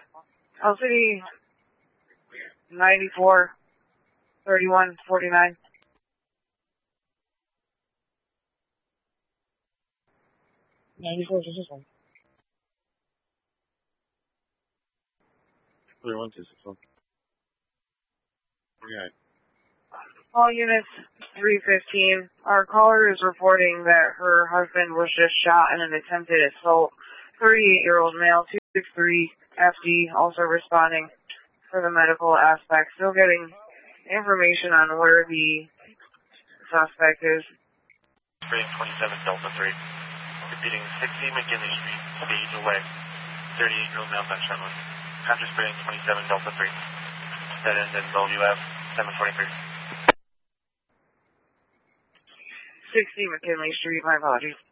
LCD 94 31 49. All units 315. Our caller is reporting that her husband was just shot in an attempted assault. 38-year-old male, 263 FD, also responding for the medical aspect. Still getting information on where the suspect is. Spraying 27 Delta 3. Repeating 60 McKinley Street, stage away. 38-year-old male gunshot wound. After spraying 27 Delta 3. That ends in Bellevue Ave, 743. 60 McKinley Street, my apologies.